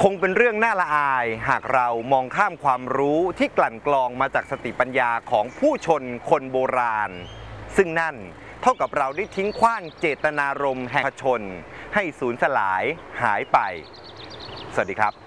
งเป็นเรื่องน่าละอายหากเรามองข้ามความรู้ที่กลั่นกรองมาจากสติปัญญาของผู้ชนคนโบราณซึ่งนั่นเท่ากับเราได้ทิ้งขว้างเจตนารมณ์แห่งชนให้สูญสลายหายไปสวัสดีครับ